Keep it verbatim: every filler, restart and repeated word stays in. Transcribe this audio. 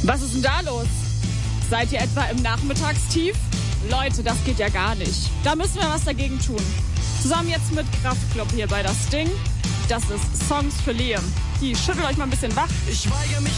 Was ist denn da los? Seid ihr etwa im Nachmittagstief? Leute, das geht ja gar nicht. Da müssen wir was dagegen tun. Zusammen jetzt mit Kraftklub hier bei das Ding. Das ist Songs für Liam. Die schüttelt euch mal ein bisschen wach. Ich weigere mich